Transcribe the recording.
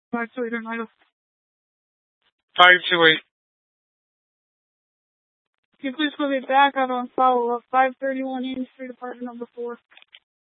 528 or 90. 528. Can you please call me back? I don't follow up. 531 Eaton Street, apartment number 4.